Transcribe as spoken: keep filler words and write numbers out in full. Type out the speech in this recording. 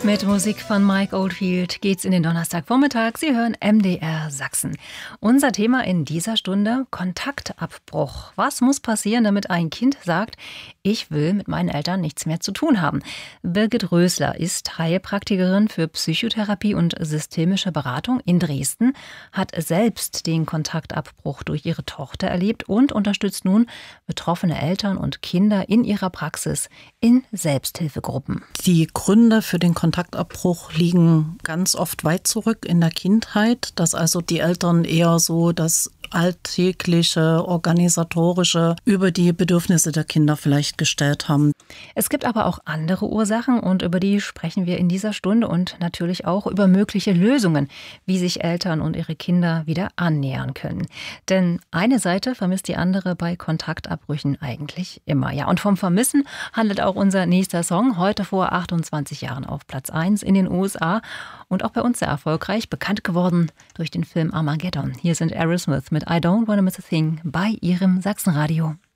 Mit Musik von Mike Oldfield geht's in den Donnerstagvormittag. Sie hören M D R Sachsen. Unser Thema in dieser Stunde: Kontaktabbruch. Was muss passieren, damit ein Kind sagt, ich will mit meinen Eltern nichts mehr zu tun haben? Birgit Rösler ist Heilpraktikerin für Psychotherapie und systemische Beratung in Dresden, hat selbst den Kontaktabbruch durch ihre Tochter erlebt und unterstützt nun betroffene Eltern und Kinder in ihrer Praxis in Selbsthilfegruppen. Die Gründe für den Kontaktabbruch liegen ganz oft weit zurück in der Kindheit, dass also die Eltern eher so das alltägliche, organisatorische über die Bedürfnisse der Kinder vielleicht gestellt haben. Es gibt aber auch andere Ursachen und über die sprechen wir in dieser Stunde und natürlich auch über mögliche Lösungen, wie sich Eltern und ihre Kinder wieder annähern können. Denn eine Seite vermisst die andere bei Kontaktabbrüchen eigentlich immer. Ja, und vom Vermissen handelt auch unser nächster Song, heute vor achtundzwanzig Jahren auf Platz eins in den U S A und auch bei uns sehr erfolgreich, bekannt geworden durch den Film Armageddon. Hier sind Aerosmith mit I Don't Wanna Miss a Thing bei ihrem Sachsenradio.